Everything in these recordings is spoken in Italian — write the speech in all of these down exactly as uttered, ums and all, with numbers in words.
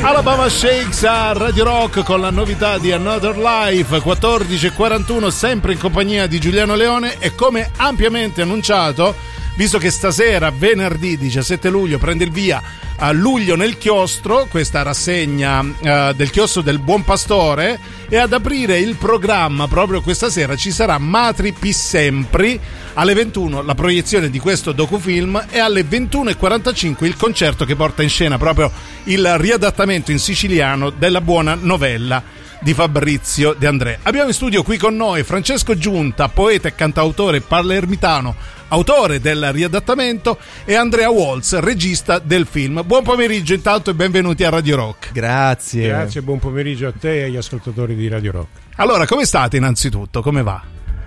Alabama Shakes a Radio Rock con la novità di Another Life, quattordici e quarantuno, sempre in compagnia di Giuliano Leone. E come ampiamente annunciato, visto che stasera, venerdì diciassette luglio, prende il via a Luglio nel Chiostro, questa rassegna uh, del Chiostro del Buon Pastore, e ad aprire il programma proprio questa sera ci sarà Matri Pissempri alle ventuno, la proiezione di questo docufilm, e alle ventuno e quarantacinque il concerto che porta in scena proprio il riadattamento in siciliano della buona novella di Fabrizio De André. Abbiamo in studio qui con noi Francesco Giunta, poeta e cantautore palermitano, autore del riadattamento, e Andrea Waltz, regista del film. Buon pomeriggio intanto e benvenuti a Radio Rock. Grazie. Grazie, buon pomeriggio a te e agli ascoltatori di Radio Rock. Allora, come state innanzitutto? Come va?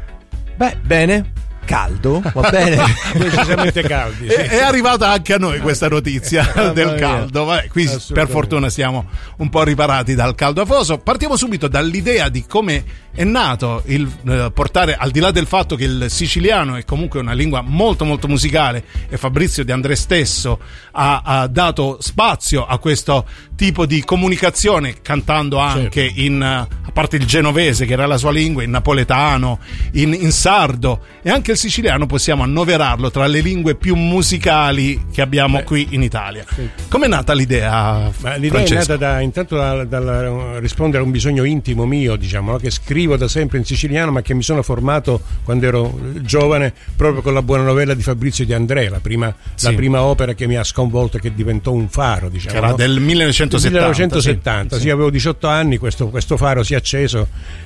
Beh, bene. Caldo, va bene. Decisamente caldi. Sì. È, è arrivata anche a noi questa notizia ah, del caldo. Vabbè, qui per fortuna siamo un po' riparati dal caldo afoso. Partiamo subito dall'idea di come è nato il eh, portare, al di là del fatto che il siciliano è comunque una lingua molto molto musicale e Fabrizio De André stesso ha, ha dato spazio a questo tipo di comunicazione, cantando anche certo. in, a parte il genovese che era la sua lingua, in napoletano, in, in sardo, e anche il siciliano possiamo annoverarlo tra le lingue più musicali che abbiamo Beh, qui in Italia. Sì. Com'è nata l'idea? Ma l'idea Francesco? è nata da, intanto da, da rispondere a un bisogno intimo mio, diciamo, no? Che scrivo da sempre in siciliano, ma che mi sono formato quando ero giovane proprio con la buona novella di Fabrizio De André, la prima, sì. la prima opera che mi ha sconvolto e che diventò un faro, diciamo, che era no? del millenovecentosettanta. millenovecentosettanta, sì, sì. Sì, avevo diciotto anni, questo, questo faro si è acceso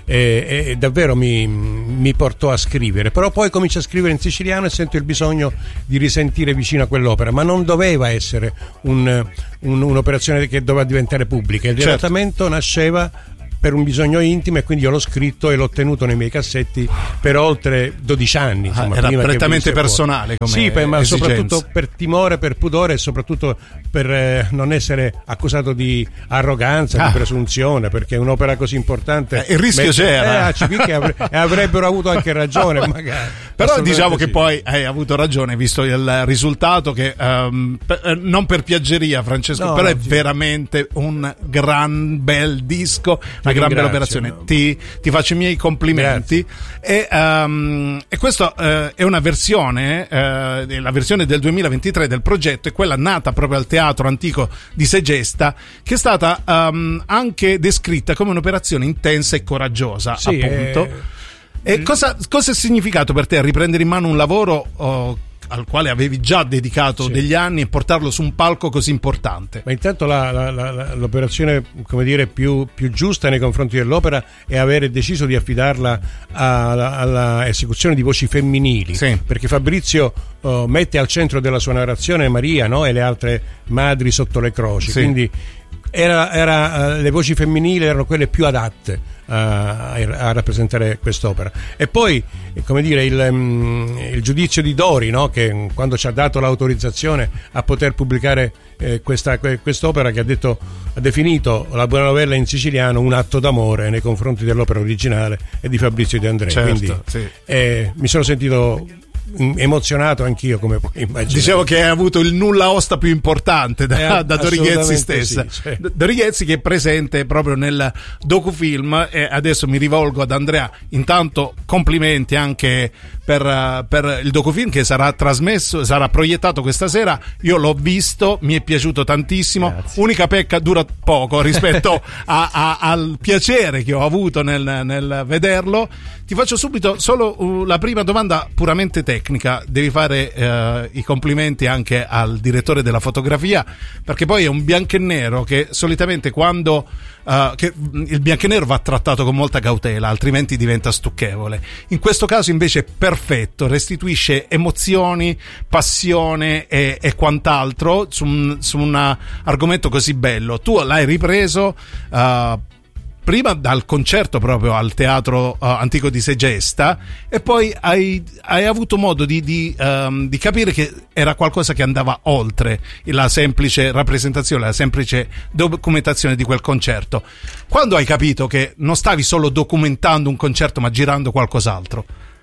e, e davvero mi, mi portò a scrivere. Però poi comincio a scrivere in siciliano e sento il bisogno di risentire vicino a quell'opera, ma non doveva essere un, un, un'operazione che doveva diventare pubblica. Il riadattamento certo. nasceva per un bisogno intimo, e quindi io l'ho scritto e l'ho tenuto nei miei cassetti per oltre dodici anni. Insomma, ah, era prima prettamente che personale come sì, per, ma esigenza. Soprattutto per timore, per pudore e soprattutto per eh, non essere accusato di arroganza, ah. di presunzione, perché un'opera così importante eh, il rischio mette, c'era eh, che avre, e avrebbero avuto anche ragione magari. Però diciamo sì. che poi hai avuto ragione, visto il risultato che um, per, non per piaggeria, Francesco, no, però è sì. veramente un gran bel disco, una gran bella operazione. No. Ti, ti faccio i miei complimenti. E, um, e questa uh, è una versione, uh, la versione del duemilaventitré del progetto, è quella nata proprio al Teatro Antico di Segesta, che è stata um, anche descritta come un'operazione intensa e coraggiosa, sì, appunto. È... E cosa, cosa ha significato per te riprendere in mano un lavoro oh, al quale avevi già dedicato sì. degli anni e portarlo su un palco così importante? Ma intanto la, la, la, l'operazione, come dire, più, più giusta nei confronti dell'opera è avere deciso di affidarla alla, alla esecuzione di voci femminili, sì. perché Fabrizio oh, mette al centro della sua narrazione Maria, no? E le altre madri sotto le croci, sì. quindi era, era, uh, le voci femminili erano quelle più adatte uh, a, a rappresentare quest'opera. E poi, come dire, il, um, il giudizio di Dori, no? Che quando ci ha dato l'autorizzazione a poter pubblicare eh, questa, quest'opera, che ha detto, ha definito la buona novella in siciliano un atto d'amore nei confronti dell'opera originale e di Fabrizio De André. Certo, quindi sì. eh, mi sono sentito emozionato anch'io, come puoi immaginare. Dicevo che hai avuto il nulla osta più importante da, eh, da Dorighezzi stessa, sì, cioè. Dorighezzi che è presente proprio nel docufilm. E adesso mi rivolgo ad Andrea. Intanto complimenti anche per, per il docufilm che sarà trasmesso, sarà proiettato questa sera. Io l'ho visto, mi è piaciuto tantissimo. Grazie. Unica pecca, dura poco rispetto a, a, al piacere che ho avuto nel, nel vederlo. Ti faccio subito solo uh, la prima domanda puramente tecnica. Devi fare uh, i complimenti anche al direttore della fotografia, perché poi è un bianco e nero che solitamente quando uh, che il bianco e nero va trattato con molta cautela, altrimenti diventa stucchevole. In questo caso invece è perfetto, restituisce emozioni, passione e, e quant'altro su un, su un argomento così bello. Tu l'hai ripreso uh, prima dal concerto proprio al Teatro uh, Antico di Segesta, e poi hai, hai avuto modo di, di, um, di capire che era qualcosa che andava oltre la semplice rappresentazione, la semplice documentazione di quel concerto. Quando hai capito che non stavi solo documentando un concerto ma girando qualcos'altro?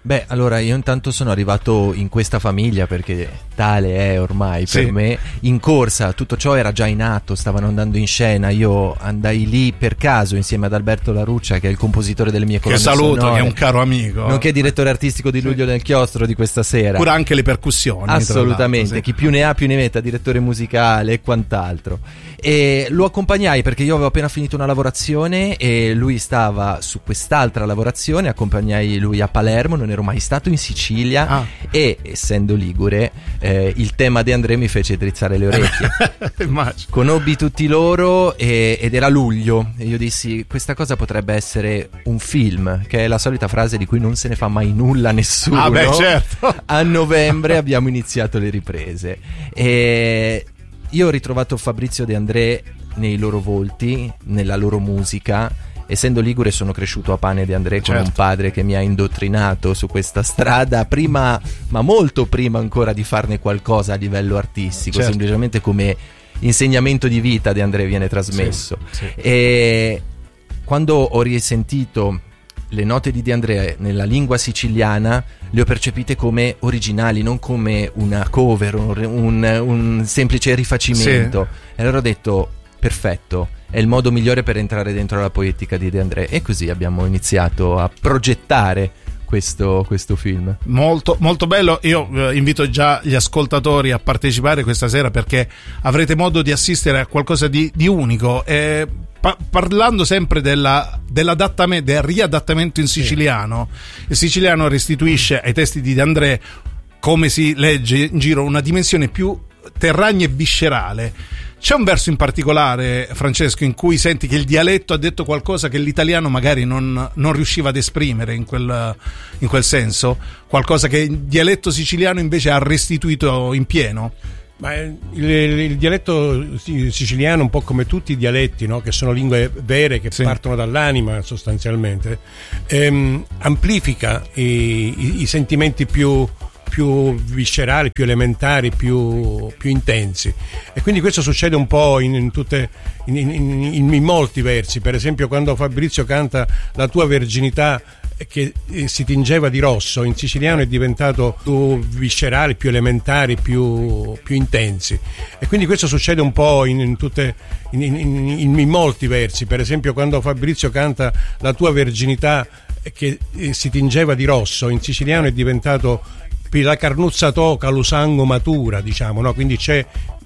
Beh, allora io intanto sono arrivato in questa famiglia perché tale è ormai sì. per me, in corsa, tutto ciò era già in atto, stavano andando in scena, io andai lì per caso insieme ad Alberto Laruccia, che è il compositore delle mie colonne che saluto, sonore, che è un caro amico, nonché direttore artistico di Luglio del Chiostro di questa sera. Cura anche le percussioni. Assolutamente, sì. Chi più ne ha più ne metta, direttore musicale e quant'altro. E lo accompagnai perché io avevo appena finito una lavorazione e lui stava su quest'altra lavorazione, accompagnai lui a Palermo, non ero mai stato in Sicilia ah. e essendo ligure eh, il tema De André mi fece drizzare le orecchie. Conobbi tutti loro e, ed era luglio e io dissi questa cosa potrebbe essere un film, che è la solita frase di cui non se ne fa mai nulla a nessuno. Ah beh, certo. A novembre abbiamo iniziato le riprese e io ho ritrovato Fabrizio De André nei loro volti, nella loro musica. Essendo ligure sono cresciuto a Pane De André con certo. un padre che mi ha indottrinato su questa strada prima, ma molto prima ancora di farne qualcosa a livello artistico, certo. semplicemente come insegnamento di vita De André viene trasmesso. Sì, sì. E quando ho risentito le note di De André nella lingua siciliana le ho percepite come originali, non come una cover, un, un, un semplice rifacimento. Sì. E allora ho detto perfetto, è il modo migliore per entrare dentro la poetica di De André, e così abbiamo iniziato a progettare questo, questo film. Molto, molto bello. Io eh, invito già gli ascoltatori a partecipare questa sera perché avrete modo di assistere a qualcosa di, di unico. Eh, pa- parlando sempre della, dell'adattamento, del riadattamento in siciliano, sì. Il siciliano restituisce ai testi di De André, come si legge in giro, una dimensione più terragna e viscerale. C'è un verso in particolare, Francesco, in cui senti che il dialetto ha detto qualcosa che l'italiano magari non, non riusciva ad esprimere in quel, in quel senso? Qualcosa che il dialetto siciliano invece ha restituito in pieno? Ma il, il, il dialetto siciliano, un po' come tutti i dialetti, no? Che sono lingue vere, che sì. partono dall'anima sostanzialmente, ehm, amplifica i, i, i sentimenti più... più viscerali, più elementari, più, più intensi, e quindi questo succede un po' in, in tutte in, in, in, in molti versi. Per esempio quando Fabrizio canta La tua verginità che si tingeva di rosso, in siciliano è diventato più viscerali, più elementari, più, più intensi, e quindi questo succede un po' in, in tutte in, in, in, in molti versi. Per esempio quando Fabrizio canta La tua verginità che si tingeva di rosso, in siciliano è diventato la carnuzza toca, lo sangue matura, diciamo, no? Quindi c'è